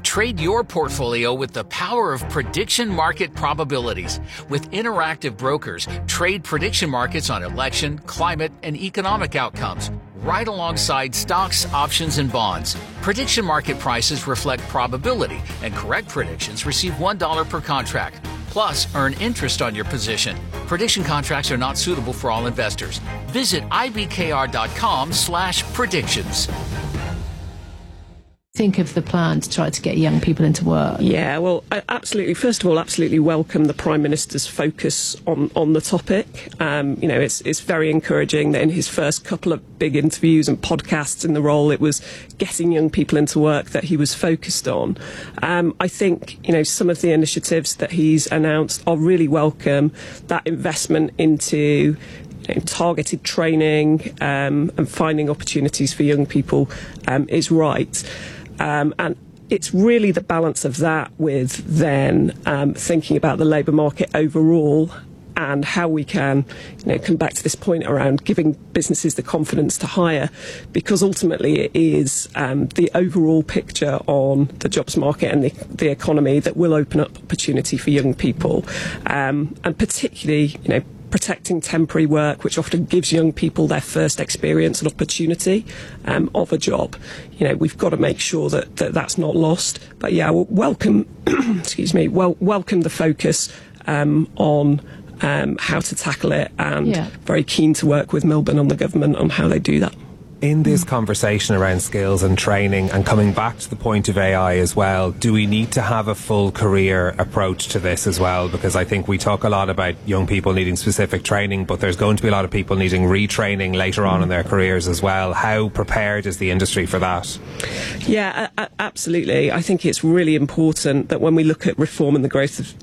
Trade your portfolio with the power of prediction market probabilities. With Interactive Brokers, trade prediction markets on election, climate, and economic outcomes, right alongside stocks, options, and bonds. Prediction market prices reflect probability, and correct predictions receive $1 per contract. Plus, earn interest on your position. Prediction contracts are not suitable for all investors. Visit ibkr.com/predictions. Think of the plan to try to get young people into work? Yeah, well, absolutely. First of all, absolutely welcome the Prime Minister's focus on the topic. It's very encouraging that in his first couple of big interviews and podcasts in the role, it was getting young people into work that he was focused on. I think, some of the initiatives that he's announced are really welcome. That investment into targeted training and finding opportunities for young people is right. And it's really the balance of that with then thinking about the labour market overall and how we can come back to this point around giving businesses the confidence to hire, because ultimately it is the overall picture on the jobs market and the economy that will open up opportunity for young people, and particularly protecting temporary work, which often gives young people their first experience and opportunity of a job. We've got to make sure that that's not lost. But yeah, welcome, welcome the focus on how to tackle it, and very keen to work with Milburn and the government on how they do that. In this conversation around skills and training, and coming back to the point of AI as well, do we need to have a full career approach to this as well? Because I think we talk a lot about young people needing specific training, but there's going to be a lot of people needing retraining later on in their careers as well. How prepared is the industry for that? Yeah, absolutely. I think it's really important that when we look at reform of the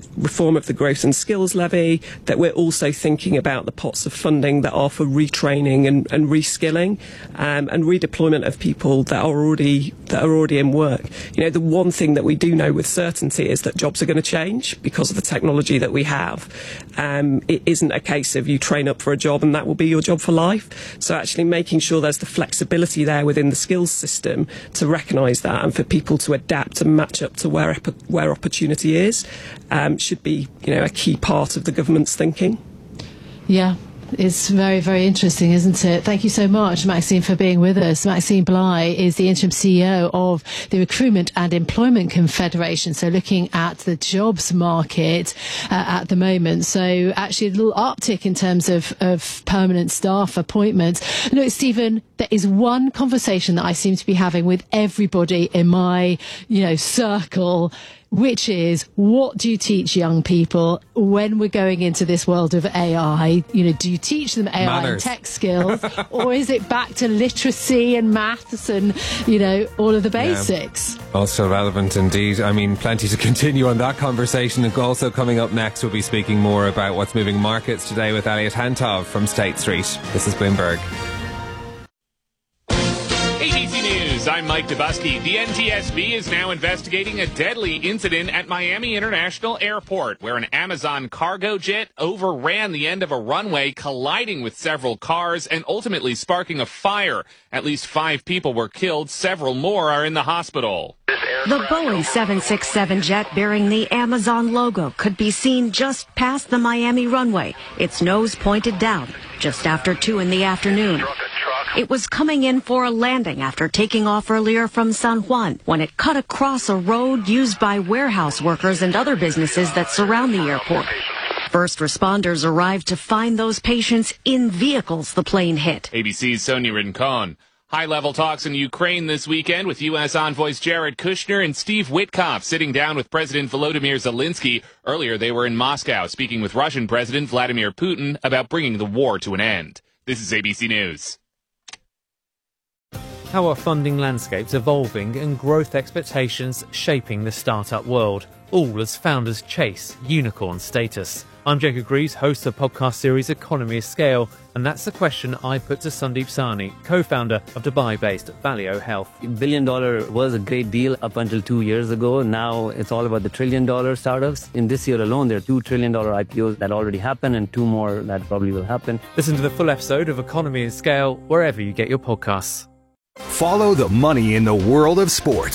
growth and skills levy, that we're also thinking about the pots of funding that are for retraining and reskilling. And redeployment of people that are already in work. The one thing that we do know with certainty is that jobs are going to change because of the technology that we have. It isn't a case of you train up for a job and that will be your job for life. So actually making sure there's the flexibility there within the skills system to recognise that, and for people to adapt and match up to where opportunity is, should be a key part of the government's thinking. Yeah. It's very, very interesting, isn't it? Thank you so much, Maxine, for being with us. Maxine Bligh is the interim CEO of the Recruitment and Employment Confederation, so looking at the jobs market at the moment. So actually a little uptick in terms of permanent staff appointments. Look, Stephen, there is one conversation that I seem to be having with everybody in my, circle, which is, what do you teach young people when we're going into this world of AI? Do you teach them AI and tech skills, or is it back to literacy and maths and, all of the basics? Yeah. Also relevant indeed. I mean, plenty to continue on that conversation. And also coming up next, we'll be speaking more about what's moving markets today with Elliot Hantov from State Street. This is Bloomberg. I'm Mike Dubusky. The NTSB is now investigating a deadly incident at Miami International Airport, where an Amazon cargo jet overran the end of a runway, colliding with several cars and ultimately sparking a fire. At least 5 people were killed. Several more are in the hospital. The Boeing 767 jet bearing the Amazon logo could be seen just past the Miami runway, its nose pointed down, just after 2 in the afternoon. It was coming in for a landing after taking off earlier from San Juan when it cut across a road used by warehouse workers and other businesses that surround the airport. First responders arrived to find those patients in vehicles the plane hit. ABC's Sonia Rincon. High-level talks in Ukraine this weekend with U.S. envoys Jared Kushner and Steve Witkoff sitting down with President Volodymyr Zelensky. Earlier, they were in Moscow speaking with Russian President Vladimir Putin about bringing the war to an end. This is ABC News. How are funding landscapes evolving and growth expectations shaping the startup world, all as founders chase unicorn status? I'm Jacob Greaves, host of the podcast series Economy of Scale, and that's the question I put to Sandeep Sahni, co-founder of Dubai-based Valeo Health. $1 billion was a great deal up until 2 years ago. Now it's all about the $1 trillion startups. In this year alone, there are $2 trillion IPOs that already happened and 2 more that probably will happen. Listen to the full episode of Economy of Scale wherever you get your podcasts. Follow the money in the world of sports